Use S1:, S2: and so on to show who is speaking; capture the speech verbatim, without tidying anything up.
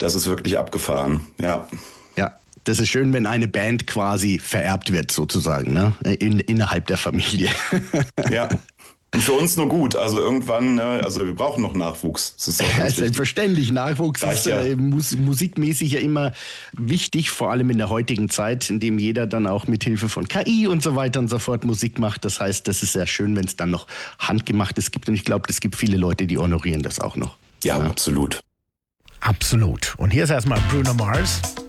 S1: Das ist wirklich abgefahren, ja.
S2: Ja, das ist schön, wenn eine Band quasi vererbt wird, sozusagen, ne? In, innerhalb der Familie.
S1: Ja. Und für uns nur gut. Also irgendwann, ne, also wir brauchen noch Nachwuchs. Das ist auch
S2: Ja,
S1: ganz wichtig.
S2: selbstverständlich. Nachwuchs
S1: Reicht
S2: ist
S1: ja.
S2: äh, mus musikmäßig ja immer wichtig, vor allem in der heutigen Zeit, in dem jeder dann auch mit Hilfe von K I und so weiter und so fort Musik macht. Das heißt, das ist sehr schön, wenn es dann noch Handgemachtes gibt. Und ich glaube, es gibt viele Leute, die honorieren das auch noch.
S1: Ja, absolut.
S3: Absolut. Und hier ist erstmal Bruno Mars.